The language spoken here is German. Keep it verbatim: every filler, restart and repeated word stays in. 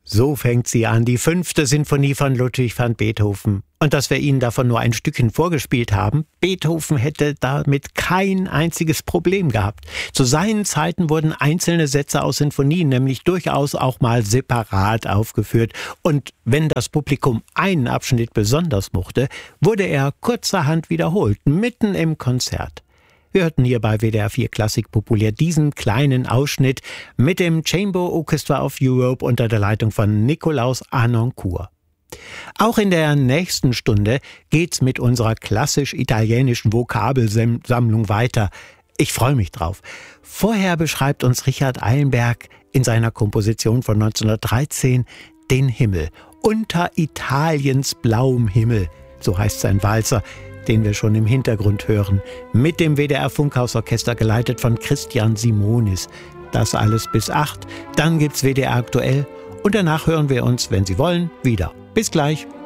So fängt sie an, die fünfte Sinfonie von Ludwig van Beethoven. Und dass wir Ihnen davon nur ein Stückchen vorgespielt haben, Beethoven hätte damit kein einziges Problem gehabt. Zu seinen Zeiten wurden einzelne Sätze aus Sinfonien nämlich durchaus auch mal separat aufgeführt. Und wenn das Publikum einen Abschnitt besonders mochte, wurde er kurzerhand wiederholt, mitten im Konzert. Wir hörten hier bei W D R vier Klassik populär diesen kleinen Ausschnitt mit dem Chamber Orchestra of Europe unter der Leitung von Nikolaus Harnoncourt. Auch in der nächsten Stunde geht's mit unserer klassisch-italienischen Vokabelsammlung weiter. Ich freue mich drauf. Vorher beschreibt uns Richard Eilenberg in seiner Komposition von neunzehnhundertdreizehn den Himmel. Unter Italiens blauem Himmel, so heißt sein Walzer, den wir schon im Hintergrund hören, mit dem W D R Funkhausorchester geleitet von Christian Simonis. Das alles bis acht, dann gibt's W D R aktuell und danach hören wir uns, wenn Sie wollen, wieder. Bis gleich.